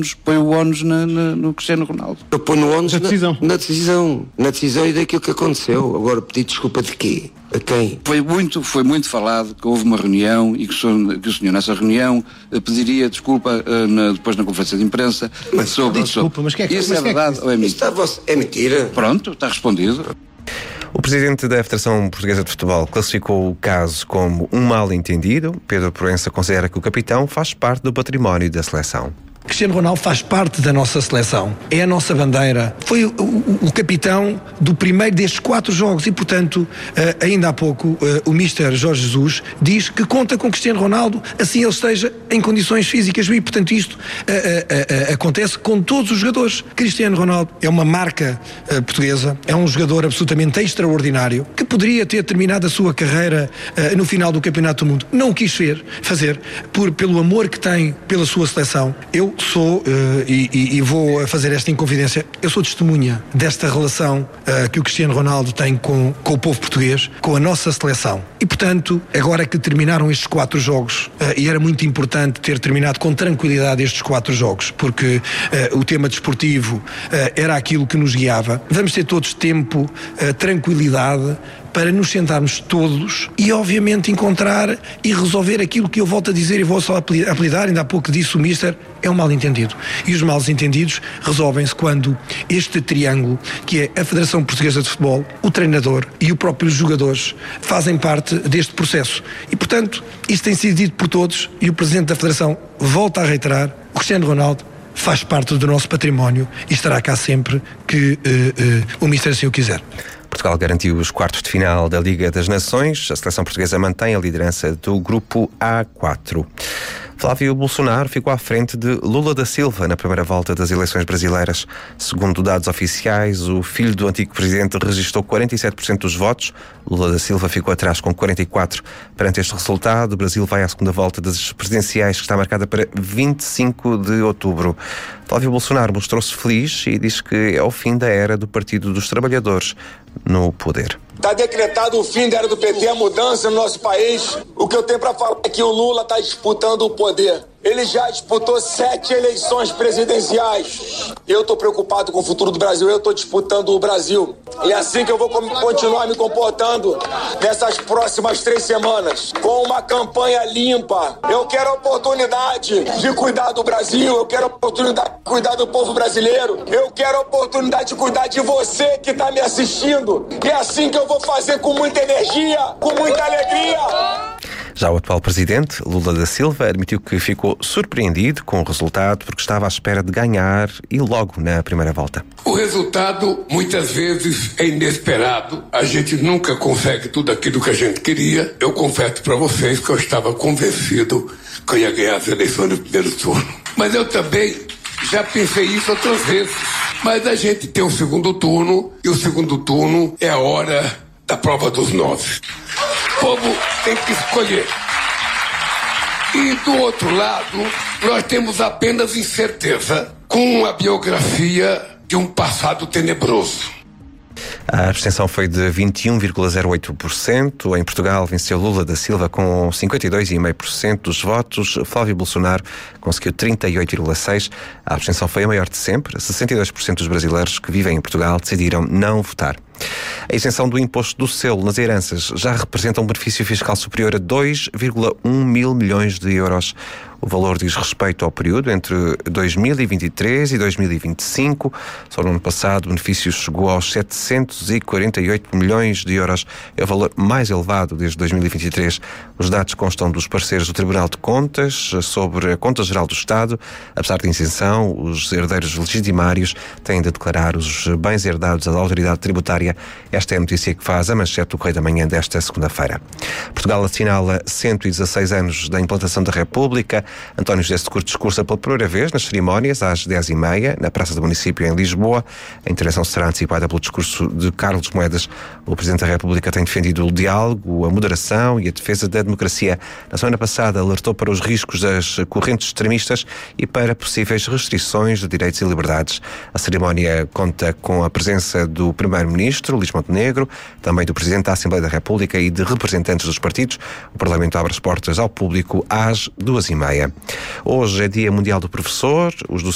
põe o ónus no Cristiano Ronaldo. Eu ponho o ónus na decisão e daquilo que aconteceu. Agora pedir desculpa de quê? A quem? Foi muito falado que houve uma reunião e que o senhor nessa reunião pediria desculpa depois na conferência de imprensa sobre... Desculpa, mas que é que... Isso é verdade ou é mentira? É mentira. Pronto, está respondido. O presidente da Federação Portuguesa de Futebol classificou o caso como um mal-entendido. Pedro Proença considera que o capitão faz parte do património da seleção. Cristiano Ronaldo faz parte da nossa seleção, é a nossa bandeira, foi o capitão do primeiro destes 4 jogos e, portanto, ainda há pouco o Mister Jorge Jesus diz que conta com Cristiano Ronaldo, assim ele esteja em condições físicas e, portanto, isto acontece com todos os jogadores. Cristiano Ronaldo é uma marca portuguesa, é um jogador absolutamente extraordinário que poderia ter terminado a sua carreira no final do Campeonato do Mundo. Não o quis fazer pelo amor que tem pela sua seleção. Eu sou, e vou fazer esta inconfidência, eu sou testemunha desta relação que o Cristiano Ronaldo tem com o povo português, com a nossa seleção. E, portanto, agora que terminaram estes 4 jogos, e era muito importante ter terminado com tranquilidade estes 4 jogos, porque o tema desportivo era aquilo que nos guiava. Vamos ter todos tempo, tranquilidade, para nos sentarmos todos e, obviamente, encontrar e resolver aquilo que eu volto a dizer e vou só apelidar, ainda há pouco disse o Mister, é um mal-entendido. E os mal-entendidos resolvem-se quando este triângulo, que é a Federação Portuguesa de Futebol, o treinador e o próprio jogadores, fazem parte deste processo. E, portanto, isto tem sido dito por todos e o Presidente da Federação volta a reiterar, o Cristiano Ronaldo faz parte do nosso património e estará cá sempre que o Mister assim o quiser. Portugal garantiu os quartos de final da Liga das Nações. A seleção portuguesa mantém a liderança do grupo A4. Flávio Bolsonaro ficou à frente de Lula da Silva na primeira volta das eleições brasileiras. Segundo dados oficiais, o filho do antigo presidente registrou 47% dos votos. Lula da Silva ficou atrás com 44%. Perante este resultado, o Brasil vai à segunda volta das presidenciais, que está marcada para 25 de outubro. Flávio Bolsonaro mostrou-se feliz e diz que é o fim da era do Partido dos Trabalhadores no poder. Está decretado o fim da era do PT, a mudança no nosso país. O que eu tenho para falar é que o Lula está disputando o poder. Ele já disputou 7 eleições presidenciais. Eu estou preocupado com o futuro do Brasil, eu estou disputando o Brasil. E é assim que eu vou continuar me comportando nessas próximas 3 semanas, com uma campanha limpa. Eu quero a oportunidade de cuidar do Brasil, eu quero a oportunidade de cuidar do povo brasileiro, eu quero a oportunidade de cuidar de você que está me assistindo. E é assim que eu vou fazer com muita energia, com muita alegria. Já o atual presidente, Lula da Silva, admitiu que ficou surpreendido com o resultado porque estava à espera de ganhar e logo na primeira volta. O resultado muitas vezes é inesperado. A gente nunca consegue tudo aquilo que a gente queria. Eu confesso para vocês que eu estava convencido que eu ia ganhar as eleições no primeiro turno. Mas eu também já pensei isso outras vezes. Mas a gente tem o segundo turno e o segundo turno é a hora da prova dos 9. O povo tem que escolher. E do outro lado, nós temos apenas incerteza com a biografia de um passado tenebroso. A abstenção foi de 21,08%. Em Portugal venceu Lula da Silva com 52,5% dos votos. Flávio Bolsonaro conseguiu 38,6%. A abstenção foi a maior de sempre. 62% dos brasileiros que vivem em Portugal decidiram não votar. A isenção do imposto do selo nas heranças já representa um benefício fiscal superior a 2,1 mil milhões de euros. O valor diz respeito ao período entre 2023 e 2025. Só no ano passado o benefício chegou aos 748 milhões de euros. É o valor mais elevado desde 2023. Os dados constam dos pareceres do Tribunal de Contas sobre a Conta Geral do Estado. Apesar da isenção, os herdeiros legitimários têm de declarar os bens herdados à autoridade tributária. Esta é a notícia que faz a manchete do Correio da Manhã desta segunda-feira. Portugal assinala 116 anos da implantação da República. António José Seguro discursa pela primeira vez nas cerimónias às 10h30 na Praça do Município em Lisboa. A intervenção será antecipada pelo discurso de Carlos Moedas. O Presidente da República tem defendido o diálogo, a moderação e a defesa da democracia. Na semana passada alertou para os riscos das correntes extremistas e para possíveis restrições de direitos e liberdades. A cerimónia conta com a presença do Primeiro-Ministro, Luís Montenegro, também do Presidente da Assembleia da República e de representantes dos partidos. O Parlamento abre as portas ao público às 2h30. Hoje é Dia Mundial do Professor. Os